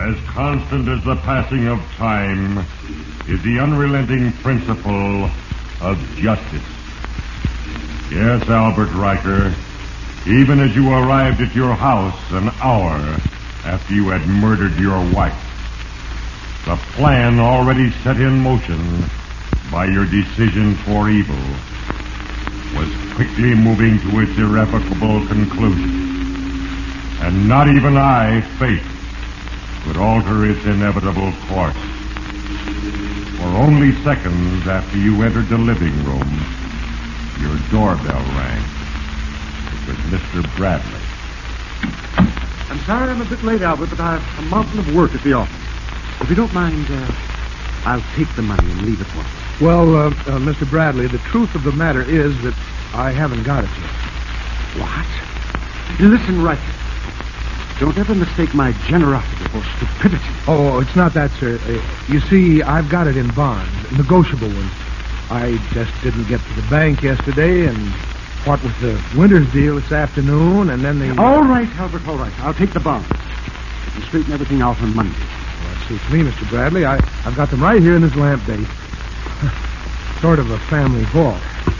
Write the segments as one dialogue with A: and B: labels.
A: As constant as the passing of time is the unrelenting principle of justice. Yes, Albert Riker, even as you arrived at your house an hour after you had murdered your wife, the plan already set in motion by your decision for evil was quickly moving to its irrevocable conclusion. And not even I, fate, could alter its inevitable course. For only seconds after you entered the living room, your doorbell rang. It was Mr. Bradley.
B: I'm sorry I'm a bit late, Albert, but I've a mountain of work at the office. If you don't mind, I'll take the money and leave it once.
C: Well, Mr. Bradley, the truth of the matter is that I haven't got it yet.
B: What? Listen, Riker. Don't ever mistake my generosity for stupidity.
C: Oh, it's not that, sir. You see, I've got it in bonds, negotiable ones. I just didn't get to the bank yesterday, and what with the Winters deal this afternoon, and then the...
B: All right, Albert, all right. I'll take the bonds. I can straighten everything out on Monday.
C: Well, that suits me, Mr. Bradley. I've got them right here in this lamp base. Sort of a family vault.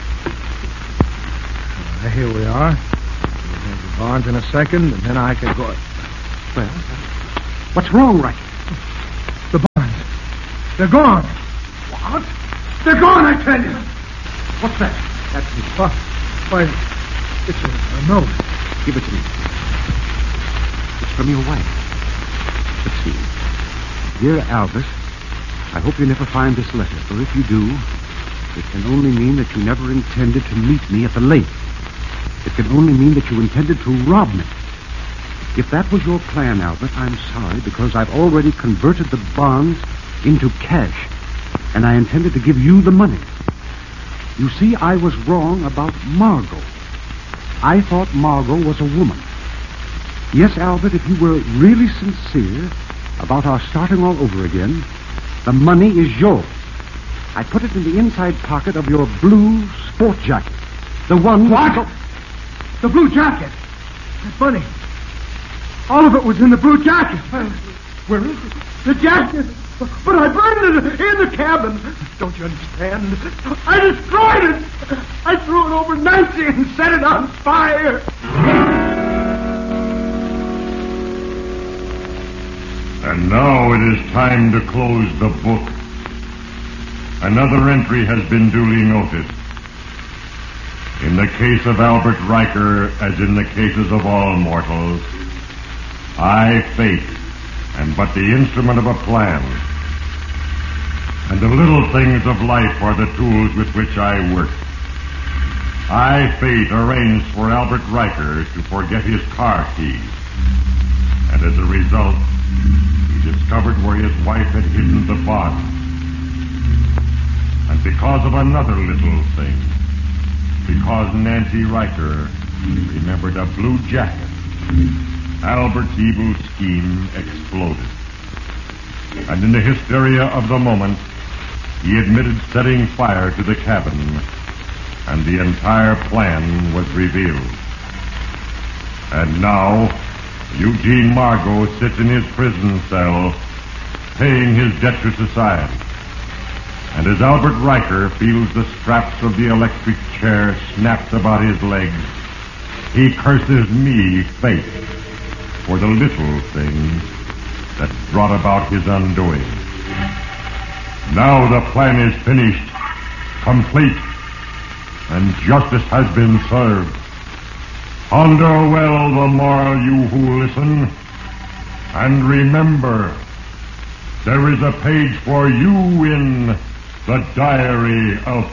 C: Here we are. We'll have the bonds in a second, and then I can go...
B: Well, what's wrong, Riker?
C: The bonds. They're gone.
B: What? They're gone, I tell you. What's that?
C: That's me. Why, it's a note.
B: Give it to me. It's from your wife. Let's see. Dear Albert, I hope you never find this letter, for if you do, it can only mean that you never intended to meet me at the lake. It can only mean that you intended to rob me. If that was your plan, Albert, I'm sorry, because I've already converted the bonds into cash, and I intended to give you the money. You see, I was wrong about Margot. I thought Margot was a woman. Yes, Albert, if you were really sincere about our starting all over again, the money is yours. I put it in the inside pocket of your blue sport jacket. The one...
C: What? The blue jacket? That's funny. All of it was in the blue jacket. Where is it? The jacket. But I burned it in the cabin. Don't you understand? I destroyed it. I threw it over Nancy and set it on fire.
A: And now it is time to close the book. Another entry has been duly noted. In the case of Albert Riker, as in the cases of all mortals, I, fate, am but the instrument of a plan. And the little things of life are the tools with which I work. I, fate, arranged for Albert Riker to forget his car keys. And as a result, he discovered where his wife had hidden the bonds. And because of another little thing, because Nancy Riker remembered a blue jacket, Albert's evil scheme exploded. And in the hysteria of the moment, he admitted setting fire to the cabin, and the entire plan was revealed. And now, Eugene Margot sits in his prison cell, paying his debt to society. And as Albert Riker feels the straps of the electric chair snapped about his legs, he curses me, fate, for the little things that brought about his undoing. Now the plan is finished, complete, and justice has been served. Ponder well the moral, you who listen, and remember, there is a page for you in the Diary of